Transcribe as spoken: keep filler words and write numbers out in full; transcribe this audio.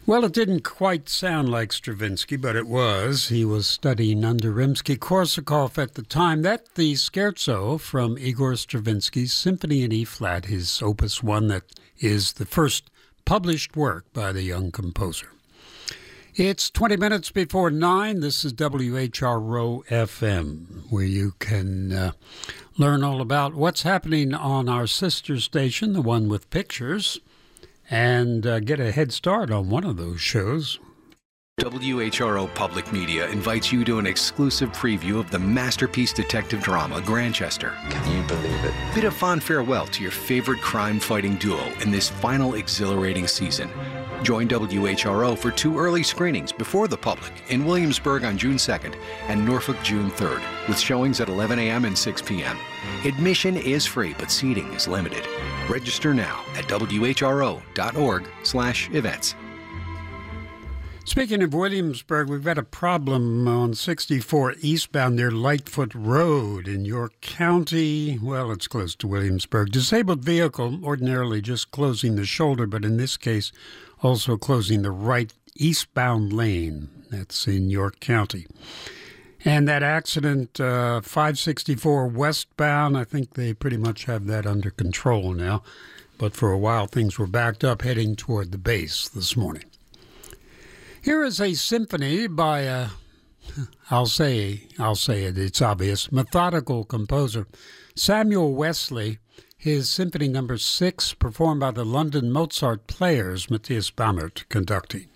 Well, it didn't quite sound like Stravinsky, but it was. He was studying under Rimsky-Korsakov at the time. That's the scherzo from Igor Stravinsky's Symphony in E-flat, his Opus one that is the first published work by the young composer. It's twenty minutes before nine. This is W H R O F M, where you can uh, learn all about what's happening on our sister station, the one with pictures, and uh, get a head start on one of those shows. W H R O Public Media invites you to an exclusive preview of the masterpiece detective drama, Grantchester. Can you believe it? Bid a fond farewell to your favorite crime-fighting duo in this final exhilarating season. Join W H R O for two early screenings before the public in Williamsburg on June second and Norfolk June third, with showings at eleven a.m. and six p.m. Admission is free, but seating is limited. Register now at W H R O dot org slash events. Speaking of Williamsburg, we've got a problem on sixty-four eastbound near Lightfoot Road in York County. Well, it's close to Williamsburg. Disabled vehicle, ordinarily just closing the shoulder, but in this case, also closing the right eastbound lane. That's in York County. And that accident, uh, five sixty-four westbound, I think they pretty much have that under control now. But for a while, things were backed up heading toward the base this morning. Here is a symphony by a, I'll say, I'll say it, it's obvious, methodical composer, Samuel Wesley. His Symphony Number Six, performed by the London Mozart Players, Matthias Bammert conducting.